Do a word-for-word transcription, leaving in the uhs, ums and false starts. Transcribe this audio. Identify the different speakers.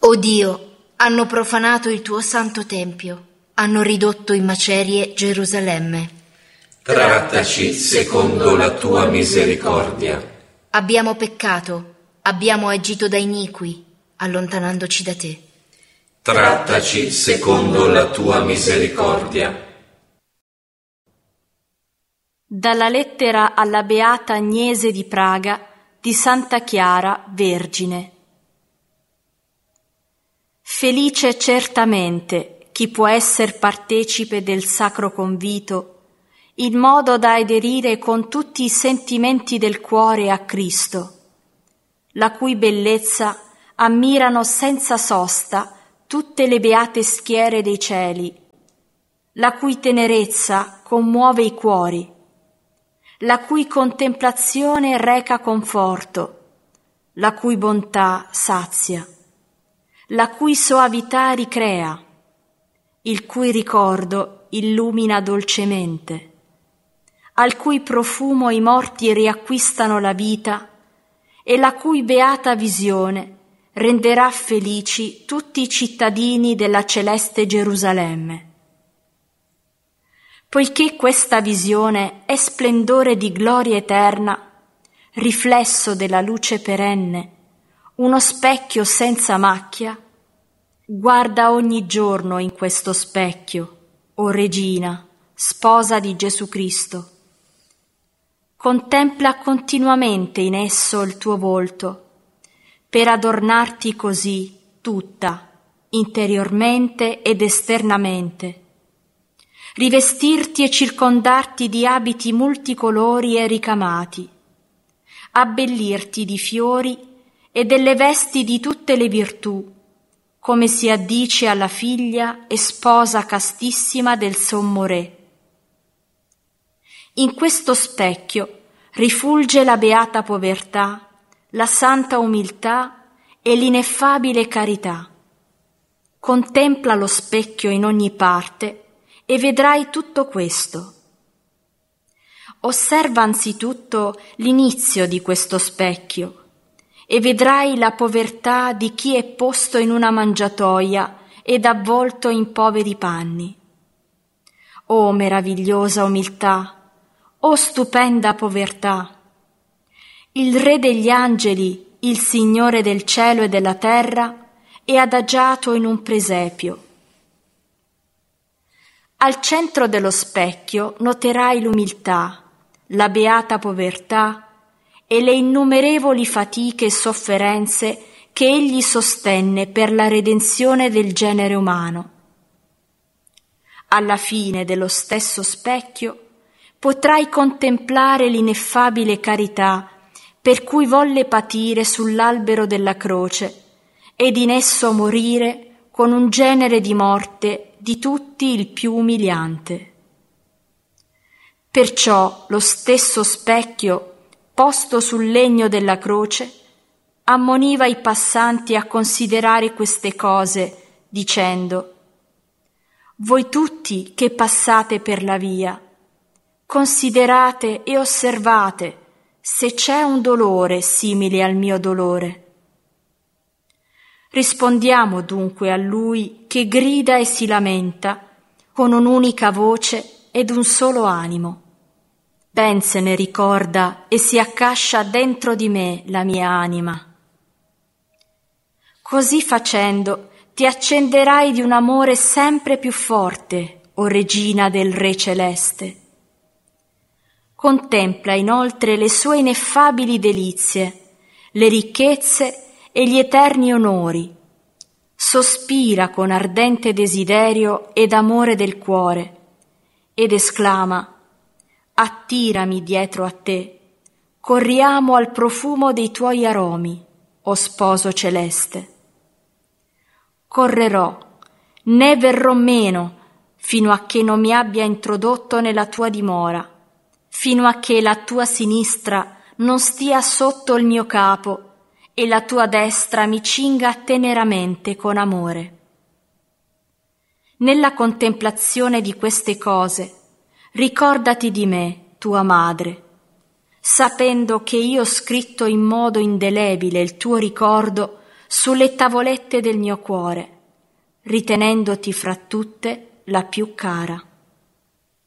Speaker 1: O Dio, hanno profanato il tuo santo tempio, hanno ridotto in macerie Gerusalemme.
Speaker 2: Trattaci secondo la tua misericordia.
Speaker 1: Abbiamo peccato, abbiamo agito da iniqui, allontanandoci da te.
Speaker 2: Trattaci secondo la tua misericordia.
Speaker 3: Dalla lettera alla Beata Agnese di Praga di Santa Chiara, Vergine. Felice certamente chi può essere partecipe del sacro convito, in modo da aderire con tutti i sentimenti del cuore a Cristo, la cui bellezza ammirano senza sosta tutte le beate schiere dei cieli, la cui tenerezza commuove i cuori, la cui contemplazione reca conforto, la cui bontà sazia, la cui soavità ricrea, il cui ricordo illumina dolcemente, al cui profumo i morti riacquistano la vita e la cui beata visione renderà felici tutti i cittadini della celeste Gerusalemme. Poiché questa visione è splendore di gloria eterna, riflesso della luce perenne, uno specchio senza macchia, guarda ogni giorno in questo specchio, o Regina, sposa di Gesù Cristo. Contempla continuamente in esso il tuo volto, per adornarti così tutta, interiormente ed esternamente, rivestirti e circondarti di abiti multicolori e ricamati, abbellirti di fiori e delle vesti di tutte le virtù, come si addice alla figlia e sposa castissima del sommo Re. In questo specchio rifulge la beata povertà, la santa umiltà e l'ineffabile carità. Contempla lo specchio in ogni parte e vedrai tutto questo. Osserva anzitutto l'inizio di questo specchio e vedrai la povertà di chi è posto in una mangiatoia ed avvolto in poveri panni. O meravigliosa umiltà, o stupenda povertà! Il Re degli angeli, il Signore del cielo e della terra, è adagiato in un presepio. Al centro dello specchio noterai l'umiltà, la beata povertà e le innumerevoli fatiche e sofferenze che egli sostenne per la redenzione del genere umano. Alla fine dello stesso specchio potrai contemplare l'ineffabile carità per cui volle patire sull'albero della croce ed in esso morire con un genere di morte di tutti il più umiliante. Perciò lo stesso specchio, posto sul legno della croce, ammoniva i passanti a considerare queste cose, dicendo: voi tutti che passate per la via, considerate e osservate se c'è un dolore simile al mio dolore. Rispondiamo dunque a lui che grida e si lamenta con un'unica voce ed un solo animo. Ben se ne ricorda e si accascia dentro di me la mia anima. Così facendo ti accenderai di un amore sempre più forte, o Regina del Re Celeste. Contempla inoltre le sue ineffabili delizie, le ricchezze e gli eterni onori. Sospira con ardente desiderio ed amore del cuore ed esclama: attirami dietro a te, corriamo al profumo dei tuoi aromi, o sposo celeste. Correrò, né verrò meno, fino a che non mi abbia introdotto nella tua dimora, fino a che la tua sinistra non stia sotto il mio capo e la tua destra mi cinga teneramente con amore. Nella contemplazione di queste cose, ricordati di me, tua madre, sapendo che io ho scritto in modo indelebile il tuo ricordo sulle tavolette del mio cuore, ritenendoti fra tutte la più cara.